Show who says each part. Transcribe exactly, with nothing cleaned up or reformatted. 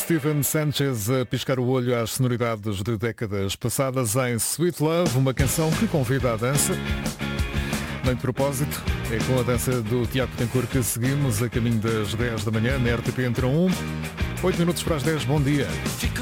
Speaker 1: Steven Sanchez a piscar o olho às sonoridades de décadas passadas em Sweet Love, uma canção que convida à dança. Nem de propósito, é com a dança do Tiago Tencourt que seguimos a caminho das dez da manhã na R T P Entre um. oito minutos para as dez, bom dia.